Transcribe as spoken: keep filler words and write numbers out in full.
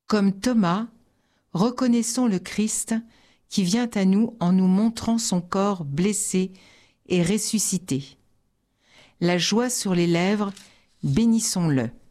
Comme Thomas, reconnaissons le Christ qui vient à nous en nous montrant son corps blessé et ressuscité. La joie sur les lèvres, bénissons-le.